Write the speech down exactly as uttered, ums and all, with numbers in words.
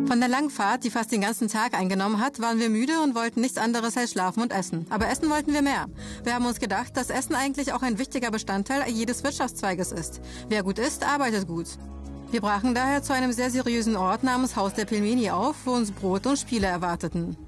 Von der langen Fahrt, die fast den ganzen Tag eingenommen hat, waren wir müde und wollten nichts anderes als schlafen und essen. Aber essen wollten wir mehr. Wir haben uns gedacht, dass Essen eigentlich auch ein wichtiger Bestandteil jedes Wirtschaftszweiges ist. Wer gut isst, arbeitet gut. Wir brachen daher zu einem sehr seriösen Ort namens Haus der Pelmeni auf, wo uns Brot und Spiele erwarteten.